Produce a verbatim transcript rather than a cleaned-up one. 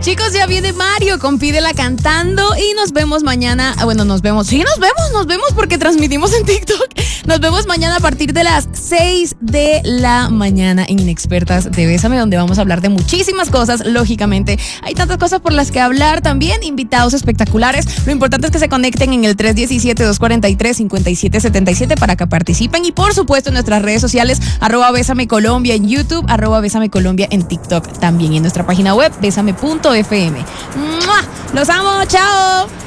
Chicos, ya viene Mario con Pídela cantando y nos vemos mañana. Bueno, nos vemos. Sí, nos vemos, nos vemos porque transmitimos en TikTok. Nos vemos mañana a partir de las seis de la mañana en Inexpertas de Bésame, donde vamos a hablar de muchísimas cosas. Lógicamente, hay tantas cosas por las que hablar también. Invitados espectaculares. Lo importante es que se conecten en el tres uno siete, dos cuatro tres, cinco siete siete siete para que participen. Y por supuesto, en nuestras redes sociales, arroba Bésame Colombia en YouTube, arroba Bésame Colombia en TikTok también. Y en nuestra página web, bésame punto f m. ¡Mua! ¡Los amo! ¡Chao!